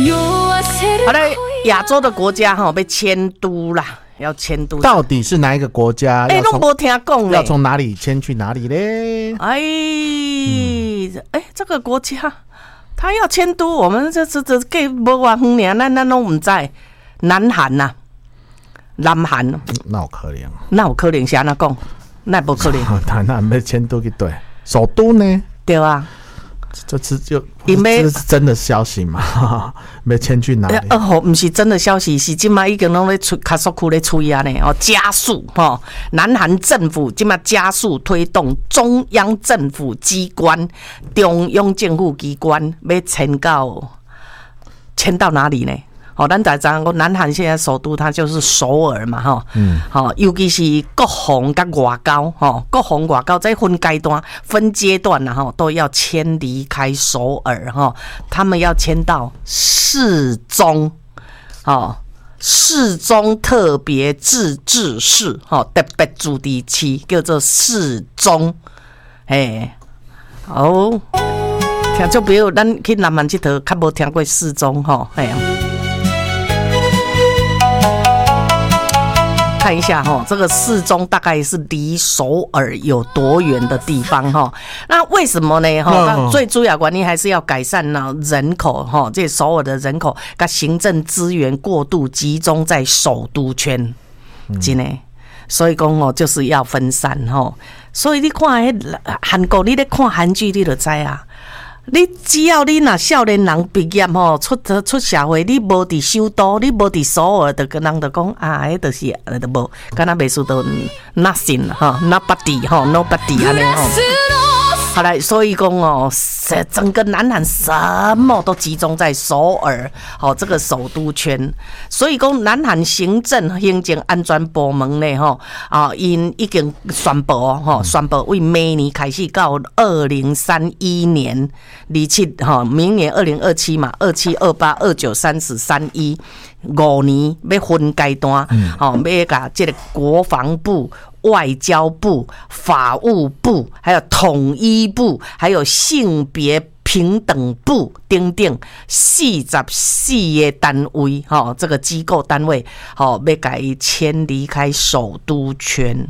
好嘞，亚洲的国家哈被迁都啦，要迁都。 到底是哪一个国家？ 都没听讲嘞。 要从哪里迁去哪里嘞？ 这个国家他要迁都，我们这给无偌远呢，咱拢唔知。南韩呐，南韩。 那有可能？ 那有可能是安怎讲？那不可能。 台南要迁都去对，首都呢？ 对啊。 这是真的消息吗？要迁去哪里？ 不是真的消息，是今嘛已经拢咧出卡索区咧吹啊呢，加速南韩政府今嘛加速推动中央政府机关、中央政府机关要迁到哪里呢？咱知影南韩现在首都它就是首尔嘛，尤其是国防跟外交，国防外交在分阶段都要迁离开首尔，他们要迁到世宗，世宗特别自治市，特别主地区叫做世宗，听就比如咱去南韩佚佗，较无听过世宗，看一下这个世宗大概是离首尔有多远的地方那为什么呢最主要原因还是要改善人口这首尔的人口跟行政资源过度集中在首都圈，真的，所以讲就是要分散所以你看韩国，你咧看韩剧你就知啊。你只要你若少年人毕业出社会，你无伫首都，你无伫首尔，就跟人就讲迄就是就无，敢若袂输到 nothing nobody 安尼好来，所以讲整个南韩什么都集中在首尔这个首都圈，所以讲南韩行政安全部门呢因已经宣布为明年开始到2031年27明年2027嘛，27、28、29、30、31 5年要分阶段要甲这个国防部、外交部、法务部，还有统一部，还有性别平等部等等44个单位这个机构单位要甲伊迁离开首都圈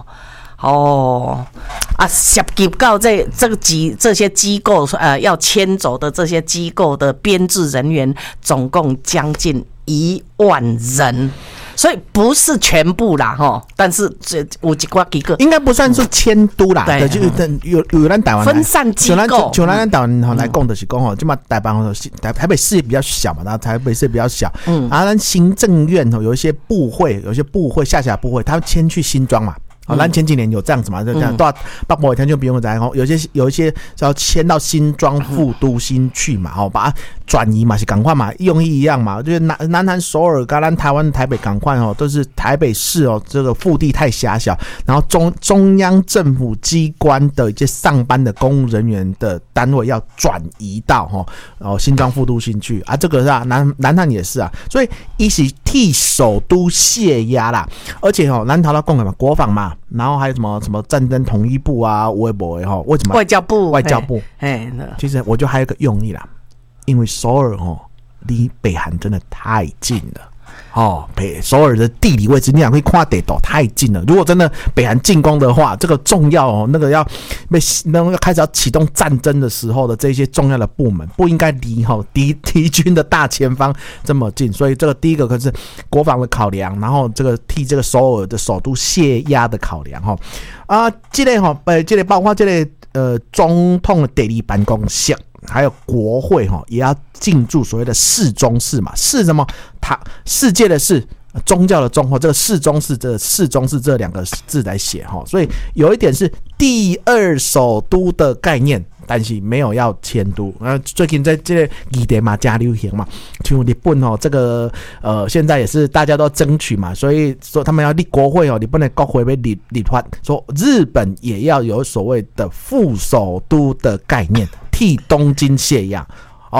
涉及到这些机构要迁走的这些机构的编制人员总共将近1万人。所以不是全部啦但是有几个应该不算是迁都啦，对，就是有咱台湾分散机构， 像咱台湾来讲就是讲就嘛台北市也比较小嘛，然后台北市比较小，咱行政院有一些部会下辖部会，他们迁去新庄嘛。咱前几年有这样子嘛，就这样到北部的就不用再有一些要迁到新庄副都心去嘛，把它转移嘛，是赶快嘛，用意一样嘛。就是南韩首尔跟咱台湾台北赶快都是台北市这个腹地太狭小，然后中央政府机关的一些上班的公务人员的单位要转移到新庄副都心去啊，这个是南韩也是啊，所以一起替首都泄压啦，而且咱头到讲的嘛，国防嘛。然后还有什么战争统一部啊，为什么外交部？ 其实我觉得还有一个用意啦，因为首尔离北韩真的太近了首尔的地理位置，你想可以看地图太近了。如果真的北韩进攻的话，这个重要那个要开始要启动战争的时候的这些重要的部门，不应该离敌军的大前方这么近。所以这个第一个可是国防的考量，然后这个替这个首尔的首都泄压的考量这个包括这个总统的第二办公室。还有国会也要进驻所谓的世宗市嘛，世什么？世界的世，宗教的宗这个世宗市，这世宗市这两个字来写所以有一点是第二首都的概念，但是没有要迁都。最近在这个议题嘛加流行嘛，像日本这个现在也是大家都争取嘛，所以说他们要立国会日本的国会要立法，说日本也要有所谓的副首都的概念，替东京泄压。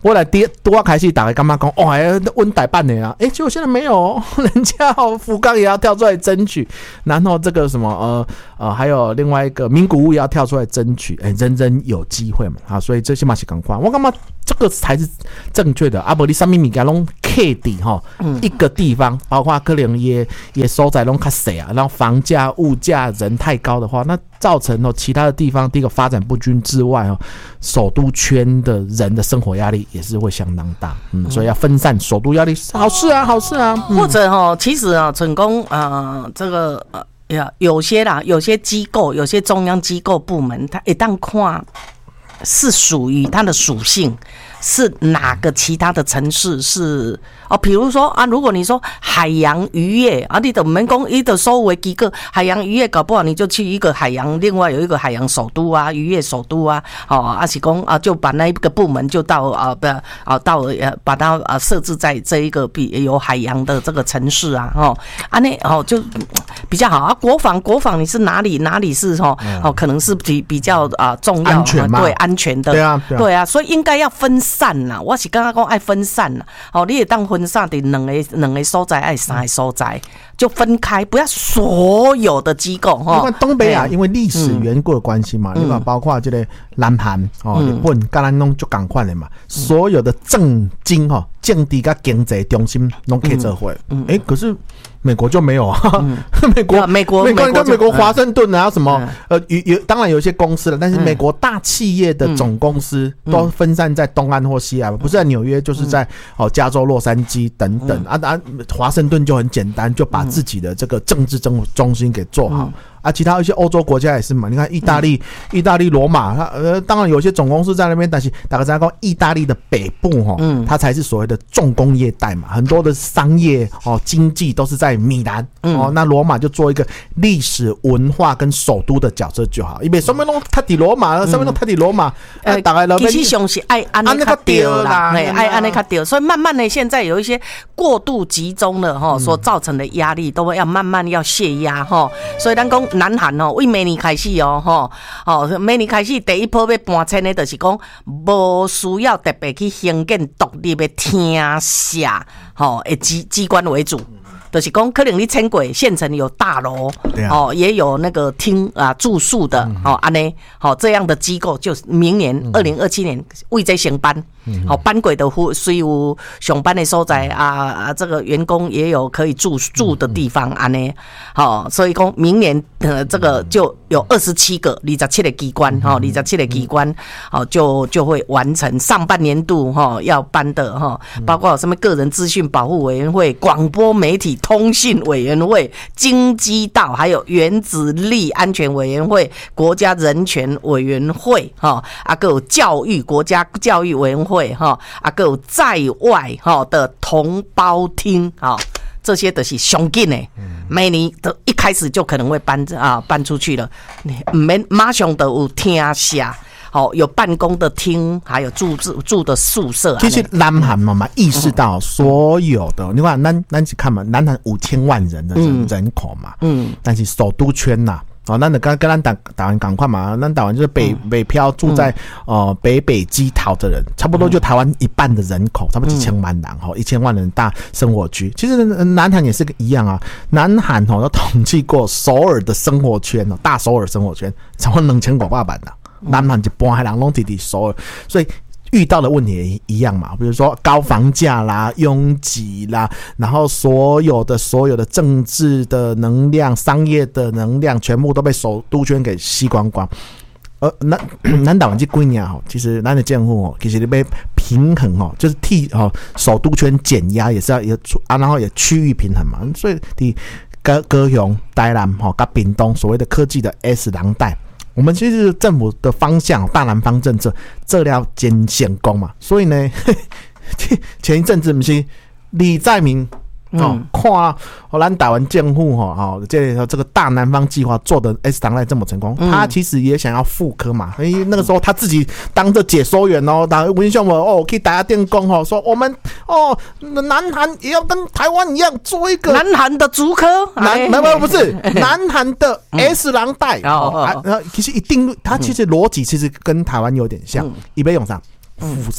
我来多开始大家干嘛讲哦，还温台办的啊？结果现在没有，人家福冈也要跳出来争取，然后这个什么还有另外一个名古屋也要跳出来争取，人人有机会嘛啊！所以这些嘛是赶快，我干嘛这个才是正确的啊？不，你上面物件拢刻底哈，一个地方，包括可能也所在拢较小啊，然后房价、物价、人太高的话，那造成其他的地方第一个发展不均之外首都圈的人的生活压力也是会相当大，所以要分散首都压力，好事啊，好事啊。 或者其实成功这个有些机构，有些中央机构部门，它一旦看是属于它的属性。是哪个其他的城市是比如说如果你说海洋渔业你都不用说你就收为几个海洋渔业，搞不好你就去一个海洋，另外有一个海洋首都啊，渔业首都啊，是说就把那一个部门就到把它设置在这一个有海洋的这个城市啊，就比较好啊。国防你是哪里是可能是比较重要， 安全嘛， 对，安全的，对啊，所以应该要分散啦，我是刚刚讲爱分散啦，你也当分散的两个所在，爱三个所在就分开，不要所有的机构你看东北亚因为历史缘故的关系嘛，你看包括这个南韩日本，跟咱拢就同款的嘛，所有的政经政治跟经济中心拢可以做伙，可是美国就没有啊，美国华盛顿啊什么当然有一些公司了，但是美国大企业的总公司都分散在东岸或西岸，不是在纽约就是在加州洛杉矶等等华盛顿就很简单，就把自己的这个政治中心给做好。其他一些欧洲国家也是嘛，你看意大利罗马，当然有些总公司在那边，但是大家知道意大利的北部它才是所谓的重工业带嘛，很多的商业经济都是在米兰那罗马就做一个历史文化跟首都的角色就好，因为上面都塔底罗马，大概其实上是爱安尼较对啦，爱安尼较对，所以慢慢的现在有一些过度集中了所造成的压力都要慢慢要卸压所以咱讲南韩为明年开始明年开始第一波要搬迁的就是讲无需要特别去兴建独立的厅舍的机关为主，就是讲可能你迁过县城有大楼也有那个厅住宿的安尼这样的机构，就明年2027年为这升班班过的虽有上班的所在这个员工也有可以住的地方安尼所以讲明年这个就有27个机关27个机关就会完成上半年度要搬的包括有什么个人资讯保护委员会、广播媒体通信委员会、京畿道，还有原子力安全委员会、国家人权委员会还有国家教育委员会还有在外的同胞厅这些都是上紧的，每年都一开始就可能会搬出去了，不免马上都有厅舍有办公的厅，还有住的宿舍。 其实南韩嘛意识到所有的，你看咱去看嘛，南韩5000万人的人口嘛，但是首都圈呐。咱就跟咱台湾同款嘛，咱台湾就是北漂住在北基桃的人，差不多就台湾一半的人口，差不多几千万人1000万人大生活区。其实南韩也是个一样啊，南韩都统计过首尔的生活圈大首尔生活圈，差不多2500万啦。南韩一半的人拢伫首尔，所以遇到的问题也一样嘛，比如说高房价啦、拥挤啦，然后所有的政治的能量、商业的能量，全部都被首都圈给吸光光。咱台湾这几年其实咱的政府其实你要平衡就是替首都圈减压，也是要然后也区域平衡嘛，所以高雄、台南跟屏东所谓的科技的 S 廊带。我们其实政府的方向大南方政策这要兼显功嘛，所以呢前一阵子不是李在明看咱台湾政府这个大南方计划做的 S 廊带这么成功，他其实也想要复刻嘛，那个时候他自己当着解说员文雄可以打电讲说我们南韩也要跟台湾一样做一个南韩的竹科不是南韩的 S 廊带其实一定他其实逻辑其实跟台湾有点像，一杯用上釜山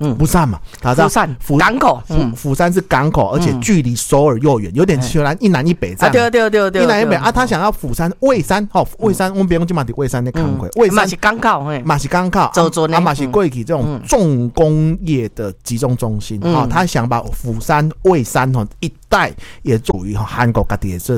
釜山嘛， 釜山港口， 釜山是港口，而且距离首尔又远，有点像一南一北这样。 对， 一南一北啊，他想要釜山蔚山，蔚山我们不用去嘛，蔚山的港口，蔚山嘛是港口， 嘛是港口，啊嘛是过去这种重工业的集中中心，他想把釜山、蔚山一带也作为韩国各地的这